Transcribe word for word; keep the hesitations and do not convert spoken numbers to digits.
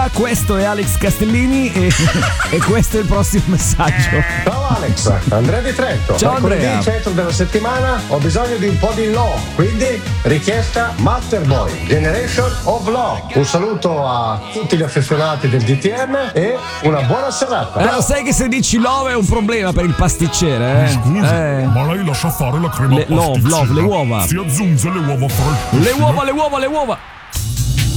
Buonasera, questo è Alex Castellini e, e questo è il prossimo messaggio. Ciao Alex, Andrea di Trento. Ciao Mercoledì, Andrea. centro della settimana, ho bisogno di un po' di love, quindi richiesta Masterboy, Generation of Love. Un saluto a tutti gli affezionati del D T M e una buona serata. Eh, lo sai che se dici love è un problema per il pasticcere, eh? Scusa, Eh. ma lei lascia fare la crema Le- love, pasticcera. love, le uova. Si aggiunge le uova fresh. Le uova, le uova, le uova.